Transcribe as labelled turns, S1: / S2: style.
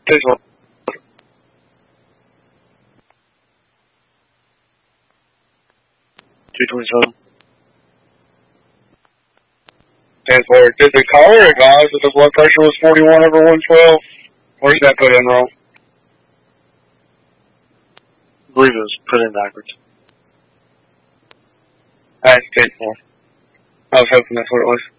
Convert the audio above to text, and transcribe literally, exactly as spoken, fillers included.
S1: This one. two twenty-seven. ten four. Did the caller advise that the blood pressure was forty-one over one twelve? Or is that put in wrong?
S2: I believe it was put in backwards.
S1: That's ten four. I was hoping that's what it was.